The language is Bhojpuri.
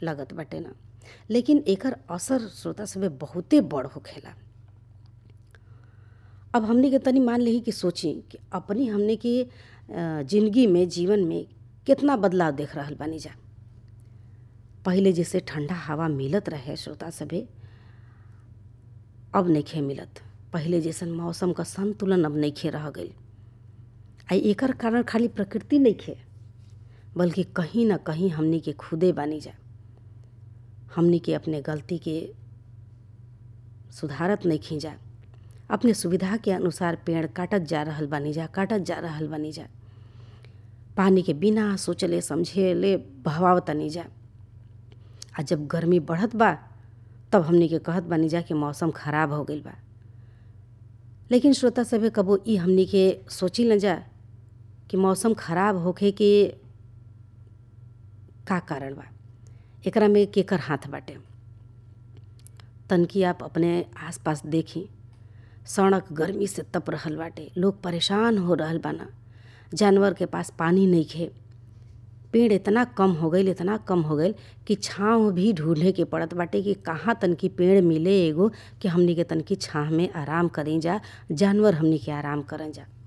लगत बाटे ना, लेकिन एकर असर श्रोता सभे बहुते बड़ होखेला। अब हमनी के तनी मान लेही कि सोची कि अपनी हमने के जिंदगी में, जीवन में कितना बदलाव देख रहल बानी जा। पहिले जैसे ठंडा हवा मिलत रहे श्रोता सभे, अब नइखे मिलत। पहिले जैसन मौसम का संतुलन अब नइखे रह गइल। आ एकर कारण खाली प्रकृति नइखे, बल्कि कहीं ना कहीं हमनी के खुदे बानी जा। हमनी के अपने गलती के सुधारत नइखी जा। अपने सुविधा के अनुसार पेड़ काटत जा रहल बानी जा। पानी के बिना सोचले समझेले बहावतनी जा। आ जब गर्मी बढ़त बा तब हमनी के कहत बानी जा कि मौसम खराब हो गइल बा। लेकिन श्रोता सभे कबो ई हमनी के सोची न जा कि मौसम खराब होखे के का कारण बा, एकरा में केकर हाथ बाटे। तनकी आप अपने आसपास देखी, सड़क गर्मी से तप रहल बाटे, लोग परेशान हो रहल बाना। जानवर के पास पानी नइखे। पेड़ इतना कम हो गइल कि छाँव भी ढूंढे के पड़त बाटे कि कहाँ तनकी पेड़ मिले एगो कि हमनी के तनकी छाँव में आराम करें जा, जानवर हमनी के आराम करें जा।